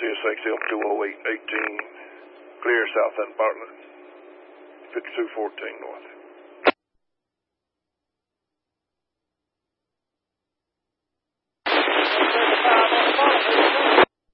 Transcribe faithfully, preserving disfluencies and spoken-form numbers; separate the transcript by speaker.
Speaker 1: C S X L two oh eight eighteen, clear south end Bartlett, fifty-two fourteen north.